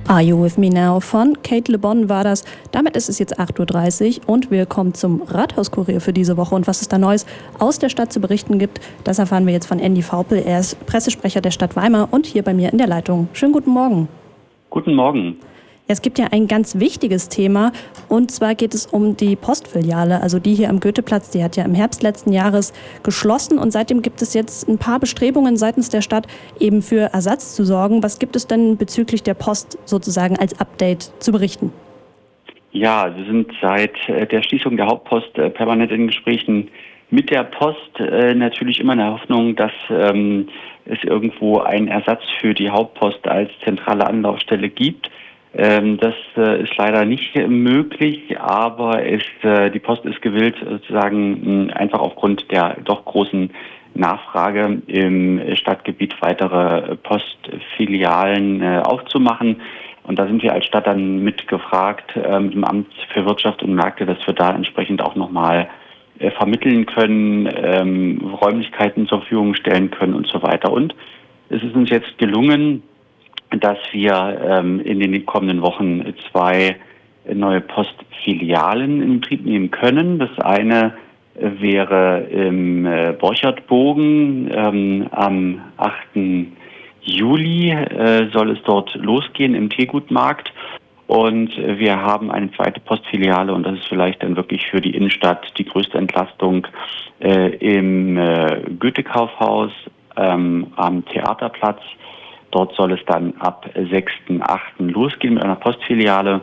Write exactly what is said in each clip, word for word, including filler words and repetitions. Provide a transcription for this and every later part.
Are You With Me Now von Kate Le Bon war das. Damit ist es jetzt acht Uhr dreißig und wir kommen zum Rathauskurier für diese Woche. Und was es da Neues aus der Stadt zu berichten gibt, das erfahren wir jetzt von Andy Vaupel. Er ist Pressesprecher der Stadt Weimar und hier bei mir in der Leitung. Schönen guten Morgen. Guten Morgen. Es gibt ja ein ganz wichtiges Thema und zwar geht es um die Postfiliale, also die hier am Goetheplatz. Die hat ja im Herbst letzten Jahres geschlossen und seitdem gibt es jetzt ein paar Bestrebungen seitens der Stadt, eben für Ersatz zu sorgen. Was gibt es denn bezüglich der Post sozusagen als Update zu berichten? Ja, wir sind seit der Schließung der Hauptpost permanent in Gesprächen mit der Post. Äh, natürlich immer in der Hoffnung, dass ähm, es irgendwo einen Ersatz für die Hauptpost als zentrale Anlaufstelle gibt. Das ist leider nicht möglich, aber ist, die Post ist gewillt, sozusagen einfach aufgrund der doch großen Nachfrage im Stadtgebiet weitere Postfilialen aufzumachen. Und da sind wir als Stadt dann mitgefragt, mit dem Amt für Wirtschaft und Märkte, dass wir da entsprechend auch nochmal vermitteln können, Räumlichkeiten zur Verfügung stellen können und so weiter. Und es ist uns jetzt gelungen, dass wir ähm, in den kommenden Wochen zwei neue Postfilialen in Betrieb nehmen können. Das eine wäre im äh, Borchertbogen. Ähm, am achten Juli äh, soll es dort losgehen im Teegutmarkt. Und wir haben eine zweite Postfiliale, und das ist vielleicht dann wirklich für die Innenstadt die größte Entlastung, äh, im äh, Goethe-Kaufhaus ähm, am Theaterplatz. Dort soll es dann ab sechsten achten losgehen mit einer Postfiliale.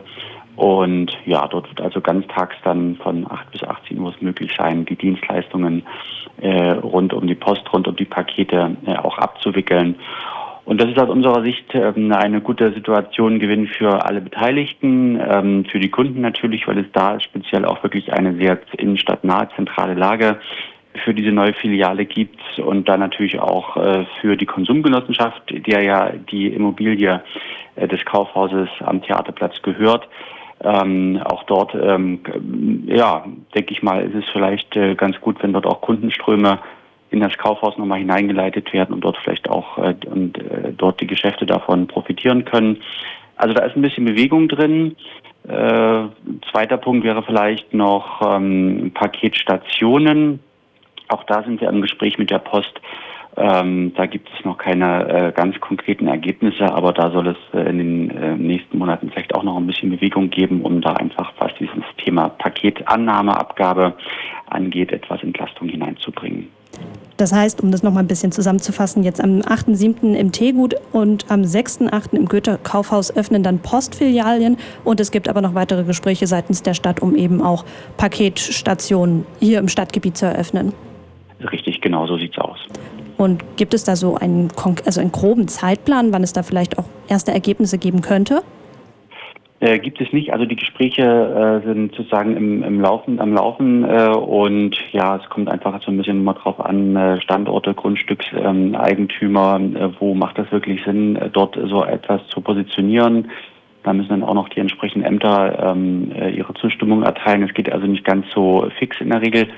Und ja, dort wird also ganztags dann von acht bis achtzehn Uhr es möglich sein, die Dienstleistungen äh, rund um die Post, rund um die Pakete äh, auch abzuwickeln. Und das ist aus unserer Sicht ähm, eine gute Situation, Gewinn für alle Beteiligten, ähm, für die Kunden natürlich, weil es da speziell auch wirklich eine sehr innenstadtnahe zentrale Lage für diese neue Filiale gibt und dann natürlich auch äh, für die Konsumgenossenschaft, der ja die Immobilie äh, des Kaufhauses am Theaterplatz gehört. Ähm, auch dort, ähm, ja, denke ich mal, ist es vielleicht äh, ganz gut, wenn dort auch Kundenströme in das Kaufhaus nochmal hineingeleitet werden und dort vielleicht auch äh, und äh, dort die Geschäfte davon profitieren können. Also da ist ein bisschen Bewegung drin. Äh, zweiter Punkt wäre vielleicht noch ähm, Paketstationen. Auch da sind wir im Gespräch mit der Post. Ähm, da gibt es noch keine äh, ganz konkreten Ergebnisse, aber da soll es äh, in den äh, nächsten Monaten vielleicht auch noch ein bisschen Bewegung geben, um da einfach, was dieses Thema Paketannahme, Abgabe angeht, etwas Entlastung hineinzubringen. Das heißt, um das noch mal ein bisschen zusammenzufassen, jetzt am achten siebten im Teegut und am sechsten achten im Goethe-Kaufhaus öffnen dann Postfilialen. Und es gibt aber noch weitere Gespräche seitens der Stadt, um eben auch Paketstationen hier im Stadtgebiet zu eröffnen. Richtig, genau so sieht's aus. Und gibt es da so einen, also einen groben Zeitplan, wann es da vielleicht auch erste Ergebnisse geben könnte? Äh, gibt es nicht. Also die Gespräche äh, sind sozusagen im, im Laufen, am Laufen äh, und ja, es kommt einfach so ein bisschen mal drauf an, äh, Standorte, Grundstückseigentümer, ähm, äh, wo macht das wirklich Sinn, äh, dort so etwas zu positionieren. Da müssen dann auch noch die entsprechenden Ämter ähm, äh, ihre Zustimmung erteilen. Es geht also nicht ganz so fix in der Regel.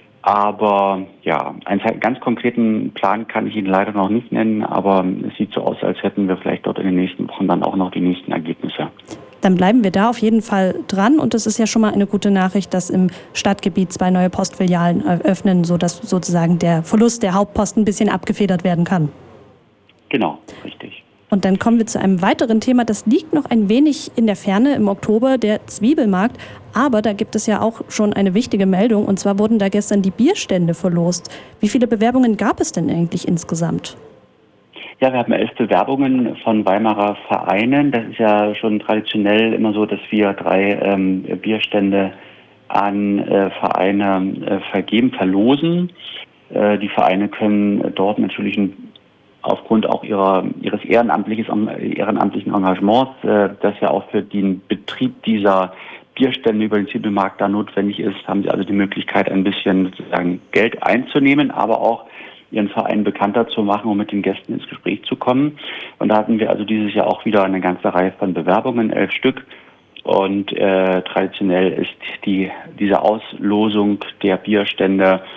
Aber ja, einen ganz konkreten Plan kann ich Ihnen leider noch nicht nennen, aber es sieht so aus, als hätten wir vielleicht dort in den nächsten Wochen dann auch noch die nächsten Ergebnisse. Dann bleiben wir da auf jeden Fall dran und es ist ja schon mal eine gute Nachricht, dass im Stadtgebiet zwei neue Postfilialen öffnen, sodass sozusagen der Verlust der Hauptpost ein bisschen abgefedert werden kann. Genau, richtig. Und dann kommen wir zu einem weiteren Thema, das liegt noch ein wenig in der Ferne im Oktober, der Zwiebelmarkt. Aber da gibt es ja auch schon eine wichtige Meldung und zwar wurden da gestern die Bierstände verlost. Wie viele Bewerbungen gab es denn eigentlich insgesamt? Ja, wir haben elf Bewerbungen von Weimarer Vereinen. Das ist ja schon traditionell immer so, dass wir drei ähm, Bierstände an äh, Vereine äh, vergeben, verlosen. Äh, die Vereine können dort natürlich ein aufgrund auch ihrer, ihres ehrenamtliches, ehrenamtlichen Engagements, äh, das ja auch für den Betrieb dieser Bierstände über den Zwiebelmarkt da notwendig ist, haben sie also die Möglichkeit, ein bisschen sozusagen Geld einzunehmen, aber auch ihren Verein bekannter zu machen, um mit den Gästen ins Gespräch zu kommen. Und da hatten wir also dieses Jahr auch wieder eine ganze Reihe von Bewerbungen, elf Stück. Und äh, traditionell ist die diese Auslosung der Bierstände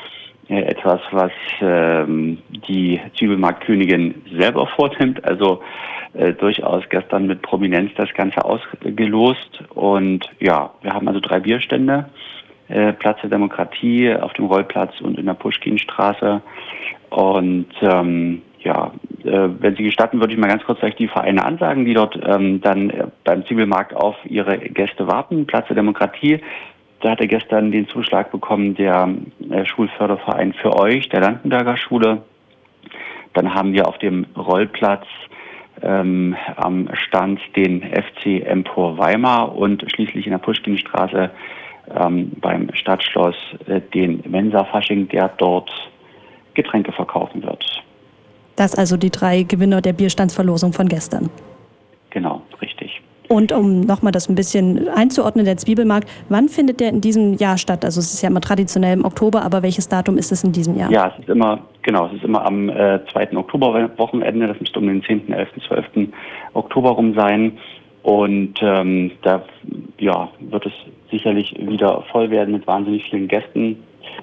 äh, etwas, was ähm, die Zwiebelmarktkönigin selber vornimmt. Also äh, durchaus gestern mit Prominenz das Ganze ausgelost. Und ja, wir haben also drei Bierstände. Äh, Platz der Demokratie, auf dem Rollplatz und in der Puschkinstraße. Und ähm, ja, äh, wenn Sie gestatten, würde ich mal ganz kurz gleich die Vereine ansagen, die dort ähm, dann äh, beim Zwiebelmarkt auf ihre Gäste warten. Platz der Demokratie, da hat er gestern den Zuschlag bekommen, der äh, Schulförderverein für euch, der Landenberger Schule. Dann haben wir auf dem Rollplatz ähm, am Stand den F C Empor Weimar und schließlich in der Puschkinstraße ähm, beim Stadtschloss äh, den Mensa-Fasching, der dort Getränke verkaufen wird. Das also die drei Gewinner der Bierstandsverlosung von gestern. Genau, richtig. Und um nochmal das ein bisschen einzuordnen, der Zwiebelmarkt, wann findet der in diesem Jahr statt? Also es ist ja immer traditionell im Oktober, aber welches Datum ist es in diesem Jahr? Ja, es ist immer, genau, es ist immer am äh, zweiten Oktoberwochenende, das müsste um den zehnten, elften, zwölften Oktober rum sein. Und ähm, da ja, wird es sicherlich wieder voll werden mit wahnsinnig vielen Gästen.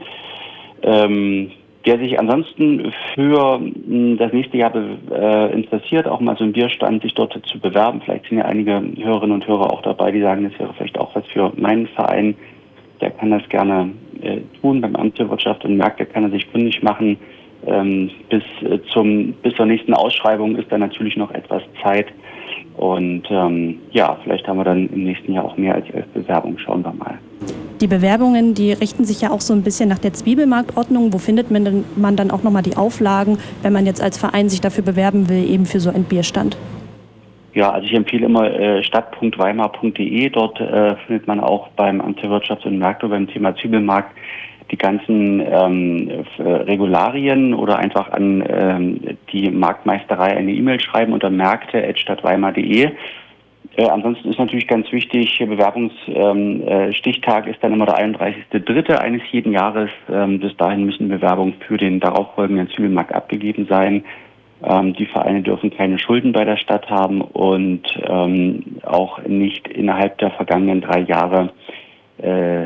Ähm, Wer sich ansonsten für mh, das nächste Jahr be, äh, interessiert, auch mal so einen Bierstand sich dort zu bewerben, vielleicht sind ja einige Hörerinnen und Hörer auch dabei, die sagen, das wäre vielleicht auch was für meinen Verein, der kann das gerne äh, tun. Beim Amt für Wirtschaft und Märkte kann er sich kundig machen. Ähm, bis, äh, zum, bis zur nächsten Ausschreibung ist da natürlich noch etwas Zeit. Und ähm, ja, vielleicht haben wir dann im nächsten Jahr auch mehr als elf Bewerbungen. Schauen wir mal. Die Bewerbungen, die richten sich ja auch so ein bisschen nach der Zwiebelmarktordnung. Wo findet man, denn, man dann auch nochmal die Auflagen, wenn man jetzt als Verein sich dafür bewerben will, eben für so einen Bierstand? Ja, also ich empfehle immer äh, stadt punkt weimar punkt de. Dort äh, findet man auch beim Amt für Wirtschaft und Märkte beim Thema Zwiebelmarkt die ganzen ähm, Regularien oder einfach an ähm, die Marktmeisterei eine E-Mail schreiben unter märkte at stadtweimar punkt de. Äh, ansonsten ist natürlich ganz wichtig, Bewerbungsstichtag ähm, äh, ist dann immer der einunddreißigste dritte eines jeden Jahres. Ähm, bis dahin müssen Bewerbungen für den darauffolgenden Zwiebelmarkt abgegeben sein. Ähm, die Vereine dürfen keine Schulden bei der Stadt haben und ähm, auch nicht innerhalb der vergangenen drei Jahre äh,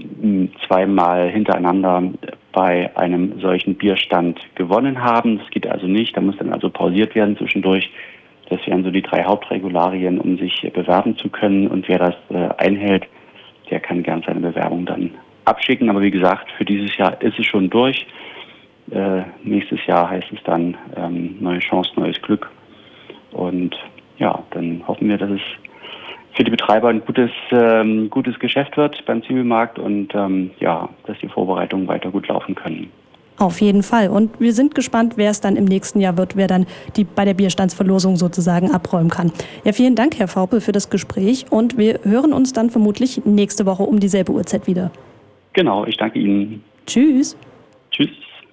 zweimal hintereinander bei einem solchen Bierstand gewonnen haben. Das geht also nicht, da muss dann also pausiert werden zwischendurch. Das wären so die drei Hauptregularien, um sich bewerben zu können. Und wer das äh, einhält, der kann gern seine Bewerbung dann abschicken. Aber wie gesagt, für dieses Jahr ist es schon durch. Äh, nächstes Jahr heißt es dann ähm, neue Chance, neues Glück. Und ja, dann hoffen wir, dass es für die Betreiber ein gutes, ähm, gutes Geschäft wird beim Zwiebelmarkt und ähm, ja, dass die Vorbereitungen weiter gut laufen können. Auf jeden Fall. Und wir sind gespannt, wer es dann im nächsten Jahr wird, wer dann die bei der Bierstandsverlosung sozusagen abräumen kann. Ja, vielen Dank, Herr Vaupel, für das Gespräch. Und wir hören uns dann vermutlich nächste Woche um dieselbe Uhrzeit wieder. Genau, ich danke Ihnen. Tschüss. Tschüss.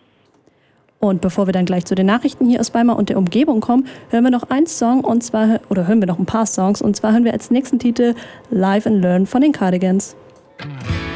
Und bevor wir dann gleich zu den Nachrichten hier aus Weimar und der Umgebung kommen, hören wir noch einen Song und zwar, oder hören wir noch ein paar Songs. Und zwar hören wir als nächsten Titel Live and Learn von den Cardigans.